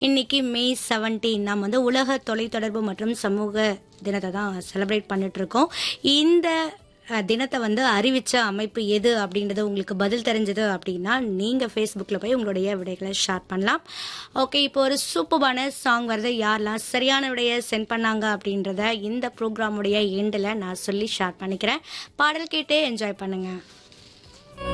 இன்னைக்கு மே 17 நாம் வந்து உலக தொலைத்தொடர்பு மற்றும் சமூக தினத்தை தான் செலிப்ரேட் பண்ணிட்டு இருக்கோம். இந்த தினத்தை வந்து அறிவிச்ச அமைப்பு எது அப்படின்றது உங்களுக்கு பதில் தெரிஞ்சது அப்படின்னா நீங்க Facebookல போய் உங்களுடைய விடைகளை ஷேர் பண்ணலாம். ஓகே, இப்போ ஒரு சூப்பரான சாங் வருது. யாரெல்லாம் சரியான விடையை சென்ட் பண்ணாங்க அப்படின்றத இந்த ப்ரோக்ராமுடைய எண்டில் நான் சொல்லி ஷேர் பண்ணிக்கிறேன். பாடல் கேட்டே என்ஜாய் பண்ணுங்க.